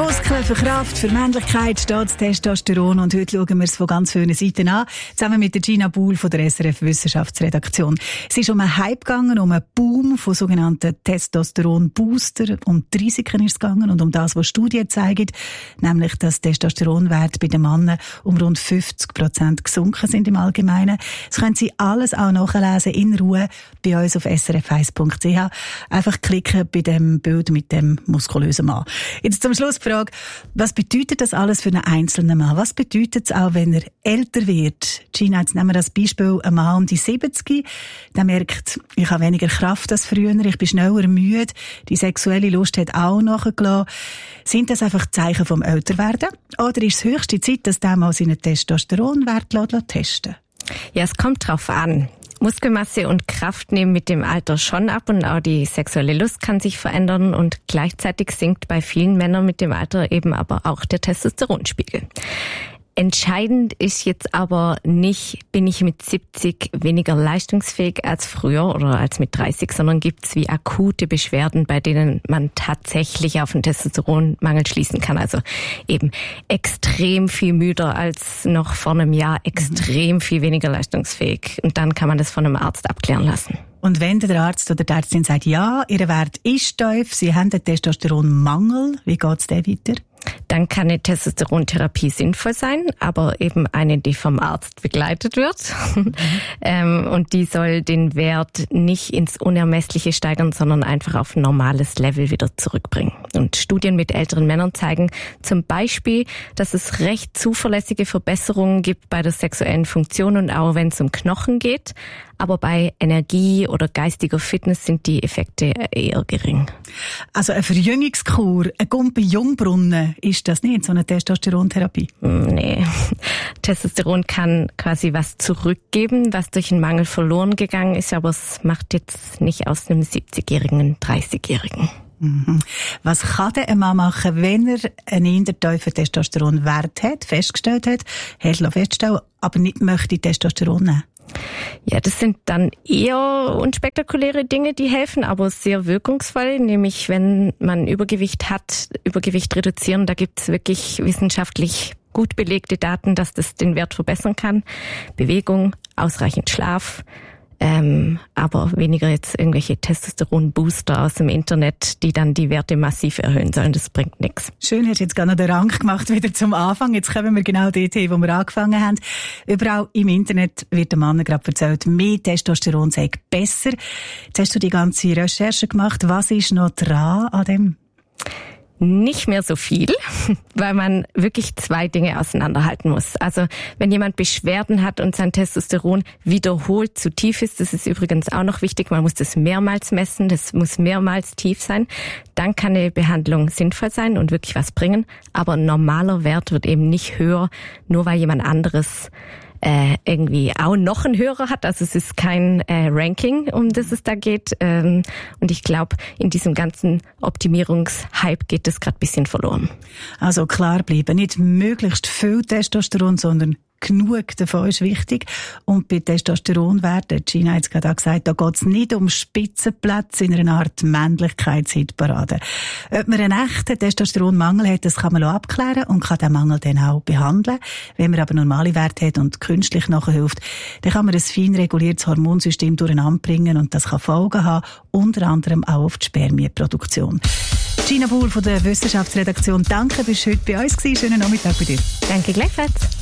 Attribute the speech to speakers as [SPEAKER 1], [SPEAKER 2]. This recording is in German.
[SPEAKER 1] Muskeln, für Kraft, für Männlichkeit steht das Testosteron. Und heute schauen wir es von ganz vielen Seiten an. Zusammen mit der Gina Buhl von der SRF Wissenschaftsredaktion. Es ist um einen Hype gegangen, um einen Boom von sogenannten Testosteron-Booster. Um die Risiken ist es gegangen und um das, was Studien zeigen. Nämlich, dass Testosteronwerte bei den Männern um rund 50% gesunken sind im Allgemeinen. Das können Sie alles auch nachlesen in Ruhe bei uns auf srf1.ch. Einfach klicken bei dem Bild mit dem muskulösen Mann. Jetzt zum Schluss die Frage, was bedeutet das alles für einen einzelnen Mann? Was bedeutet es auch, wenn er älter wird? Gina, jetzt nehmen wir das Beispiel, ein Mann um die 70, der merkt, ich habe weniger Kraft als früher, ich bin schneller müde, die sexuelle Lust hat auch nachgelassen. Sind das einfach Zeichen vom Älterwerden? Oder ist es höchste Zeit, dass der mal seinen Testosteronwert testen lässt?
[SPEAKER 2] Ja, es kommt drauf an. Muskelmasse und Kraft nehmen mit dem Alter schon ab und auch die sexuelle Lust kann sich verändern und gleichzeitig sinkt bei vielen Männern mit dem Alter eben aber auch der Testosteronspiegel. Entscheidend ist jetzt aber nicht, bin ich mit 70 weniger leistungsfähig als früher oder als mit 30, sondern gibt es wie akute Beschwerden, bei denen man tatsächlich auf einen Testosteronmangel schließen kann. Also eben extrem viel müder als noch vor einem Jahr, extrem viel weniger leistungsfähig. Und dann kann man das von einem Arzt abklären lassen.
[SPEAKER 1] Und wenn der Arzt oder die Ärztin sagt, ja, Ihr Wert ist tief, Sie haben einen Testosteronmangel, wie geht es dann weiter?
[SPEAKER 2] Dann kann eine Testosterontherapie sinnvoll sein, aber eben eine, die vom Arzt begleitet wird. Und die soll den Wert nicht ins Unermessliche steigern, sondern einfach auf ein normales Level wieder zurückbringen. Und Studien mit älteren Männern zeigen zum Beispiel, dass es recht zuverlässige Verbesserungen gibt bei der sexuellen Funktion und auch wenn es um Knochen geht. Aber bei Energie oder geistiger Fitness sind die Effekte eher gering.
[SPEAKER 1] Also eine Verjüngungskur, ein Gumpen Jungbrunnen, ist das nicht, so eine Testosterontherapie?
[SPEAKER 2] Nee. Testosteron kann quasi was zurückgeben, was durch einen Mangel verloren gegangen ist, aber es macht jetzt nicht aus einem 70-Jährigen einen 30-Jährigen.
[SPEAKER 1] Was kann denn ein Mann machen, wenn er einen tiefen Testosteronwert hat, festgestellt hat feststellen, aber nicht möchte Testosteron nehmen?
[SPEAKER 2] Ja, das sind dann eher unspektakuläre Dinge, die helfen, aber sehr wirkungsvoll. Nämlich, wenn man Übergewicht hat, Übergewicht reduzieren, da gibt es wirklich wissenschaftlich gut belegte Daten, dass das den Wert verbessern kann. Bewegung, ausreichend Schlaf, aber weniger jetzt irgendwelche Testosteron-Booster aus dem Internet, die dann die Werte massiv erhöhen sollen. Das bringt nichts.
[SPEAKER 1] Schön, hast du jetzt gerade noch den Rang gemacht wieder zum Anfang. Jetzt kommen wir genau dorthin, wo wir angefangen haben. Überall im Internet wird dem Mann gerade erzählt, mehr Testosteron sei besser. Jetzt hast du die ganze Recherche gemacht. Was ist noch dran an dem?
[SPEAKER 2] Nicht mehr so viel, weil man wirklich zwei Dinge auseinanderhalten muss. Also wenn jemand Beschwerden hat und sein Testosteron wiederholt zu tief ist, das ist übrigens auch noch wichtig, man muss das mehrmals messen, das muss mehrmals tief sein, dann kann eine Behandlung sinnvoll sein und wirklich was bringen. Aber ein normaler Wert wird eben nicht höher, nur weil jemand anderes irgendwie auch noch einen Hörer hat. Also es ist kein Ranking, um das es da geht. Und ich glaube, in diesem ganzen Optimierungshype geht das gerade ein bisschen verloren.
[SPEAKER 1] Also klar bleiben, nicht möglichst viel Testosteron, sondern genug davon ist wichtig. Und bei Testosteronwerten, Gina hat es gerade auch gesagt, da geht es nicht um Spitzenplätze in einer Art Männlichkeitshitparade. Ob man einen echten Testosteronmangel hat, das kann man auch abklären und kann den Mangel dann auch behandeln. Wenn man aber normale Werte hat und künstlich nachhilft, dann kann man ein fein reguliertes Hormonsystem durcheinander bringen und das kann Folgen haben, unter anderem auch auf die Spermienproduktion. Gina Buhl von der Wissenschaftsredaktion, danke, bist heute bei uns gewesen. Schönen Nachmittag bei dir.
[SPEAKER 2] Danke gleichfalls.